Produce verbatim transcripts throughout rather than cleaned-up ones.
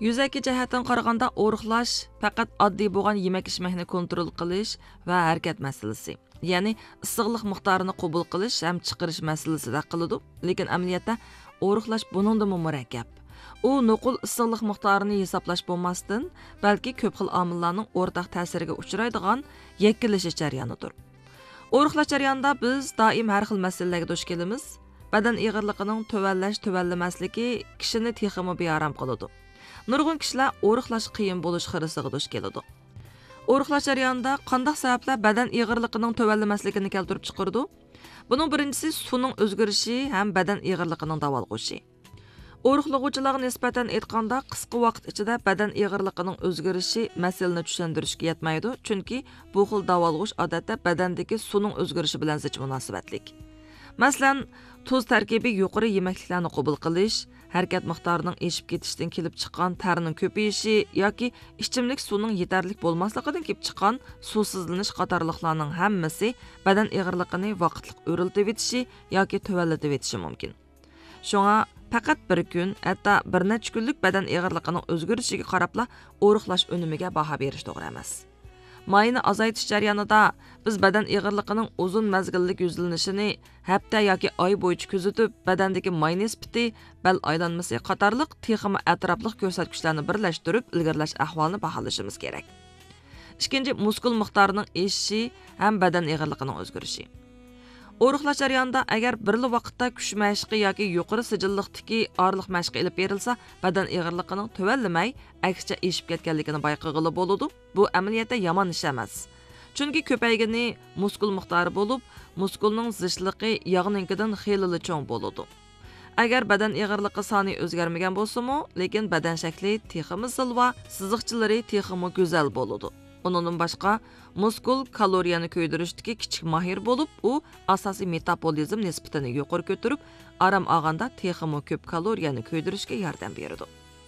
Yüzaki jihatdan qaraganda o'riqlash faqat oddiy bo'lgan yemak-ichmakni kontrol qilish va harakat masalasi. Ya'ni issiqlik miqdorini qabul qilish ham chiqarish masalasida qiladi. Lekin amaliyotda o'riqlash buningdan murakkab. U nuqul issiqlik miqdorini hisoblash bo'lmasdan, balki ko'p xil omillarning o'rtaq ta'siriga uchraydigan yakkilishi jarayonidir. O'riqlash jarayonida biz doim har xil masalalarga duch kelamiz. Badan ig'irligining tuvallash tuvallamasligi kishini texmi bearam qiladi. Nurg'un kishilar o'riqlash qiyin bo'lish xirisiga duch keladi. O'riqlash jarayonida qanday sabablar badan ig'irligining tuvallamasligini keltirib chiqardi? Buning birinchisi suvning o'zgarishi ham badan ig'irligining davolg'ishi. O'riqlag'uvchilarga nisbatan aytganda qisqa vaqt ichida badan ig'irligining o'zgarishi masalani tushuntirishga yetmaydi, chunki bu xil davolg'ish odatda badandagi suvning o'zgarishi bilan zich munosabatlik. Masalan, tuz tarkibi yuqori yemekliklarni qabul qilish, harakat miqdorining eshib ketishdan kelib chiqqan tarning ko'payishi yoki ichimlik suvning yetarli bo'lmasligidan kelib chiqqan suvsizlanish qatorliqlarning hammasi badan ig'irligini vaqtliq o'riltib etishi yoki tuvallatib etishi mumkin. Shunga faqat bir kun, hatto bir necha kunlik badan ig'irligining o'zgarishiga qarabla o'riqlash unimiga baho berish to'g'ri emas. Mayni azaytish jarayonida biz badan ig'irligining uzun mazgillik yuzlanishini hafta yoki oy bo'yicha kuzatib, badandagi may nisbati, bal aylanmasi qatorliq texmi atrofliq ko'rsatkichlarni birlashtirib, ilgirlash ahvolini baholashimiz kerak. Ikkinchi, muskul miqdorining eshishi ham badan ig'irligining o'zgarishi. O'riqlash jarayonida agar birli vaqtda kuch mashqi yoki yuqori sijilliqdagi orliq mashqi ilib berilsa, badan ig'irligining tuvallamay, aksicha eshib ketganligini bayqag'ili bo'ladi. Bu amaliyotda yomon ish emas. Chunki ko'paygani muskul miqdori bo'lib, muskulning zichligi yog'ninkidan xeyli cho'ng bo'ladi. Agar badan ig'irligi soni o'zgarmagan bo'lsa-mu, lekin badan shakli texmi silva, siziqchilari texmi go'zal bo'ladi. Undan boshqa muskul kaloriyani ko'ydirishdagi kichik mahir bo'lib, u asosiy metabolizm nisbatini yuqori ko'tarib, aram olganda texmi ko'p kaloriyani ko'ydirishga yordam beradi.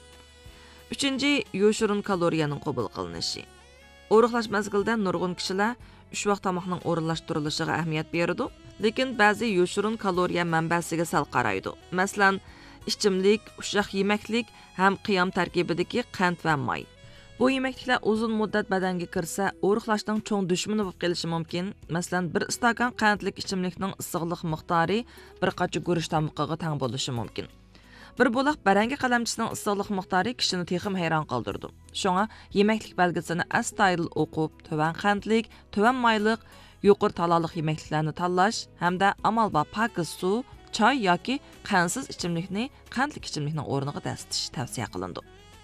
Uchinchi, yoshirin kaloriyaning qabul qilinishi. O'riqlash mazgilida nurg'un kishilar uch vaqt tomoqning o'rinlashtirilishiga ahamiyat beradi, lekin ba'zi yoshirin kaloriya manbasiga sal qaraydi. Masalan, ichimlik, ushaq yemaklik ham qiyom tarkibidagi qand va may. Bu yemekliklar uzun muddat badanga kirsa, o'riqlashning cho'ng dushmani bo'lib qolishi mumkin. Masalan, bir stakan qandlik ichimlikning issiqlik miqdori bir qancha guruch tomoqiga teng bo'lishi mumkin. Bir bo'laq barangi qalamchisining issiqlik miqdori kishini texim hayron qoldirdi. Shunga yemeklik belgisini astoydil o'qib, tuvan qandlik, tuvan mayliq, yuqori taloliq yemekliklarni tanlash hamda amal va pokiz suv, choy yoki qandsiz ichimlikni qandlik ichimlikning o'rniga dastitish tavsiya qilindi.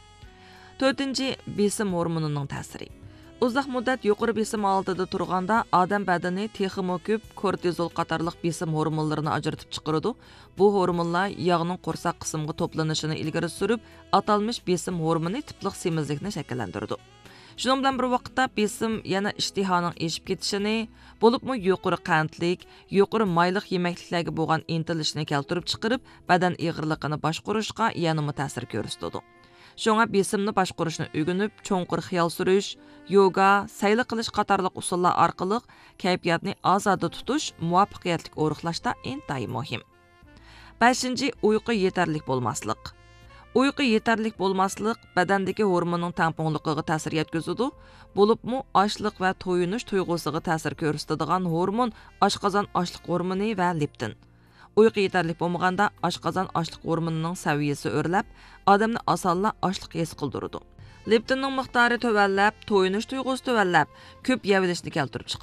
To'rtinchi, besim hormonining ta'siri. Uzoq muddat yuqori besim oldida turganda odam badani texmi ko'p kortizol qatorliq besim hormonlarini ajratib chiqaradi. Bu hormonlar yog'ning qo'rsoq qismiga to'planishini ilgari surib, atalmish besim hormoni tipliq semizlikni shakllantiradi. Shuning bilan bir vaqtda besim yana ishtihoning eshib ketishini, bo'libmi yuqori qandlik, yuqori mayliq yemekliklarga bo'lgan intilishni keltirib chiqarib, badan ig'irligini boshqarishga yanada ta'sir ko'rsatadi. Shunga besimni boshqarishni o'rganib, cho'nqur xiyol surish, yoga, sayli qilish qatorliq usullar orqali kayfiyatni ozoda tutish muvaffaqiyatli o'riqlashda intayin muhim. beshinchi, uyqu yetarli bo'lmaslik. Uyqu yetarli bo'lmaslik badandagi hormonning tangpungligiga ta'sir yetkazadi. Bo'libmi ochliq va to'yinish tuyg'usiga ta'sir ko'rsatadigan hormon oshqozon ochliq hormoni va leptin. Uyqu yetarli bo'lmaganda oshqozon ochliq hormonining saviyasi o'rlab, odamni osonla ochliq his qildiradi. Leptinning miqdori tuvallab, to'yinish tuyg'usi tuvallab, ko'p yevilishni keltirib chiqadi.